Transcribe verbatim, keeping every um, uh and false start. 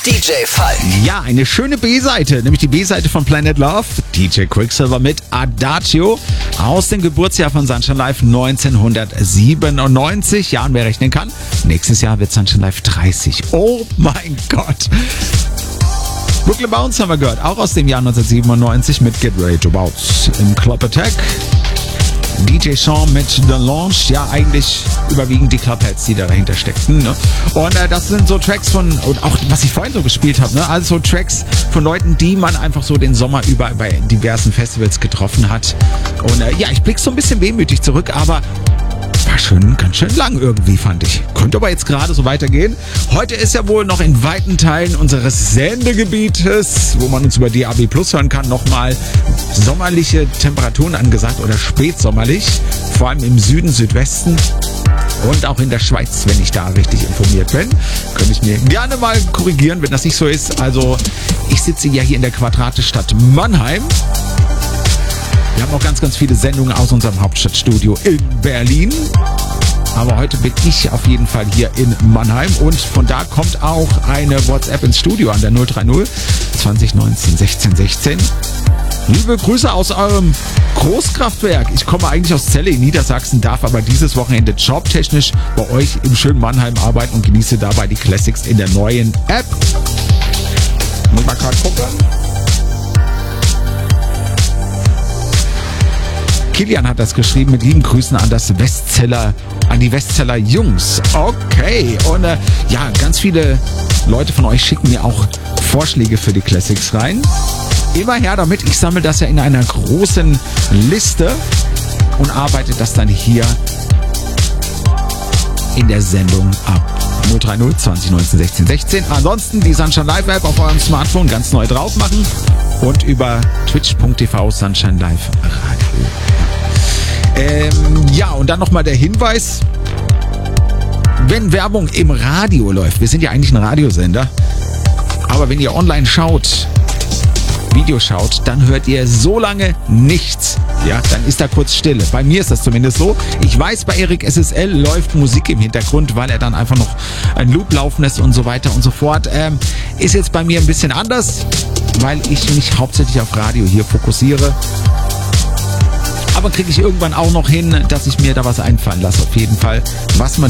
D J Falk. Ja, eine schöne B-Seite, nämlich die B-Seite von Planet Love. D J Quicksilver mit Adagio aus dem Geburtsjahr von Sunshine Live neunzehnhundertsiebenundneunzig. Ja, und wer rechnen kann, nächstes Jahr wird Sunshine Live dreißig. Oh mein Gott. Brooklyn Bounce haben wir gehört, auch aus dem Jahr neunzehnhundertsiebenundneunzig mit Get Ready to Bounce im Club Attack. D J Sean mit The Launch, ja eigentlich überwiegend die Clubheads, die da dahinter steckten. Ne? Und äh, das sind so Tracks von, und auch was ich vorhin so gespielt habe, ne? Also so Tracks von Leuten, die man einfach so den Sommer über bei diversen Festivals getroffen hat. Und äh, ja, ich blicke so ein bisschen wehmütig zurück, aber war schon ganz schön lang irgendwie, fand ich. Könnte aber jetzt gerade so weitergehen. Heute ist ja wohl noch in weiten Teilen unseres Sendegebietes, wo man uns über D A B Plus hören kann, nochmal sommerliche Temperaturen angesagt oder spätsommerlich. Vor allem im Süden, Südwesten und auch in der Schweiz, wenn ich da richtig informiert bin. Könnte ich mir gerne mal korrigieren, wenn das nicht so ist. Also ich sitze ja hier in der Quadratestadt Mannheim. Wir haben auch ganz, ganz viele Sendungen aus unserem Hauptstadtstudio in Berlin. Aber heute bin ich auf jeden Fall hier in Mannheim und von da kommt auch eine WhatsApp ins Studio an der null drei null zwanzig neunzehn sechzehn sechzehn. Liebe Grüße aus eurem Großkraftwerk. Ich komme eigentlich aus Celle in Niedersachsen, darf aber dieses Wochenende jobtechnisch bei euch im schönen Mannheim arbeiten und genieße dabei die Classics in der neuen App. Muss mal gerade gucken. Kilian hat das geschrieben mit lieben Grüßen an das Westzeller, an die Westzeller Jungs. Okay, und äh, ja, ganz viele Leute von euch schicken mir auch Vorschläge für die Classics rein. Immer her damit, ich sammle das ja in einer großen Liste und arbeite das dann hier in der Sendung ab. null drei null zwanzig neunzehn sechzehn sechzehn. Ansonsten die Sunshine Live App auf eurem Smartphone ganz neu drauf machen und über twitch punkt t v Sunshine Live Radio. Ähm, ja, und dann nochmal der Hinweis, wenn Werbung im Radio läuft, wir sind ja eigentlich ein Radiosender, aber wenn ihr online schaut, Video schaut, dann hört ihr so lange nichts. Ja, dann ist da kurz Stille. Bei mir ist das zumindest so. Ich weiß, bei Erik S S L läuft Musik im Hintergrund, weil er dann einfach noch ein Loop laufen lässt und so weiter und so fort. Ähm, ist jetzt bei mir ein bisschen anders, weil ich mich hauptsächlich auf Radio hier fokussiere. Aber kriege ich irgendwann auch noch hin, dass ich mir da was einfallen lasse. Auf jeden Fall, was man